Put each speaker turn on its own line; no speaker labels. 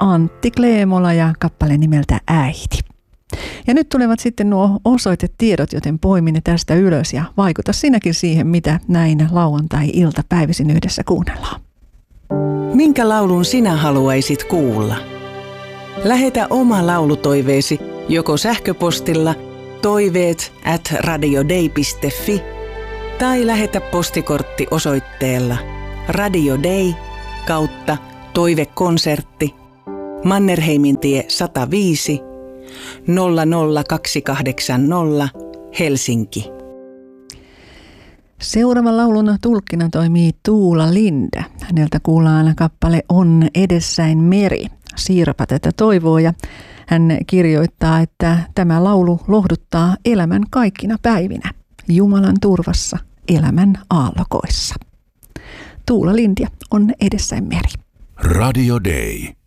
Antti Kleemola ja kappale nimeltä Äiti. Ja nyt tulevat sitten nuo osoitetiedot, joten poimi ne tästä ylös ja vaikuta sinäkin siihen, mitä näin lauantai-iltapäivisin yhdessä kuunnellaan.
Minkä laulun sinä haluaisit kuulla? Lähetä oma laulutoiveesi joko sähköpostilla toiveet@radiodei.fi tai lähetä postikortti osoitteella Radio Day / Toivekonsertti Mannerheimintie 105 00280 Helsinki.
Seuraavan laulun tulkkina toimii Tuula Linde. Häneltä kuullaan kappale On edessäin meri. Siirpa tätä toivoo ja hän kirjoittaa, että tämä laulu lohduttaa elämän kaikkina päivinä. Jumalan turvassa elämän aallokoissa. Tuula Linde, On edessäin meri.
Radio Day.